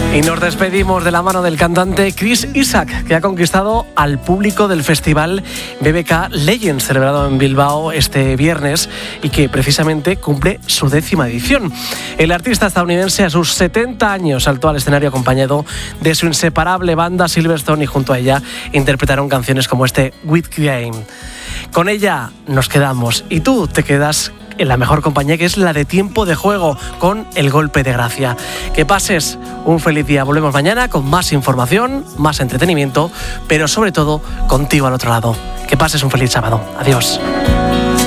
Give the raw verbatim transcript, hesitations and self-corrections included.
Y nos despedimos de la mano del cantante Chris Isaak, que ha conquistado al público del festival B B K Legends, celebrado en Bilbao este viernes y que precisamente cumple su décima edición. El artista estadounidense a sus setenta años saltó al escenario acompañado de su inseparable banda Silverstone y junto a ella interpretaron canciones como este With Game. Con ella nos quedamos y tú te quedas en la mejor compañía, que es la de Tiempo de Juego, con El Golpe de Gracia. Que pases un feliz día. Volvemos mañana con más información, más entretenimiento, pero sobre todo contigo al otro lado. Que pases un feliz sábado. Adiós.